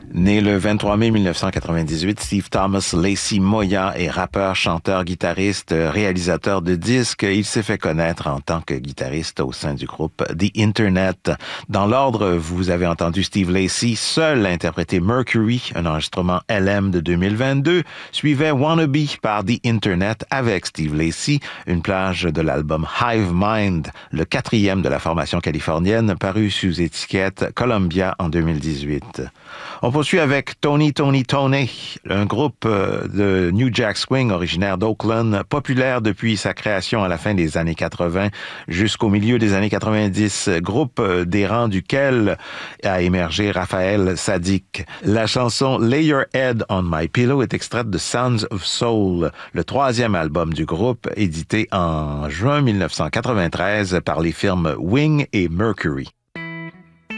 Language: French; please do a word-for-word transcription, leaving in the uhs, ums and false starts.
Né le vingt-trois mai mille neuf cent quatre-vingt-dix-huit, Steve Thomas Lacy Moya est rappeur, chanteur, guitariste, réalisateur de disques. Il s'est fait connaître en tant que guitariste au sein du groupe The Internet. Dans l'ordre, vous avez entendu Steve Lacy seul interpréter Mercury, un enregistrement L M de deux mille vingt-deux. Suivait Wannabe par The Internet avec Steve Lacy, une plage de l'album Hive Mind, le quatrième de la formation californienne, paru sous étiquette Columbia en deux mille dix-huit. On poursuit avec Tony Tony Tony, un groupe de New Jack Swing originaire d'Oakland, populaire depuis sa création à la fin des années quatre-vingts jusqu'au milieu des années quatre-vingt-dix, groupe des rangs duquel a émergé Raphaël Saadiq. La chanson Lay Your Head on My Pillow est extraite de Sounds of Soul, le troisième album du groupe, édité en juin mille neuf cent quatre-vingt-treize par les firmes Wing et Mercury.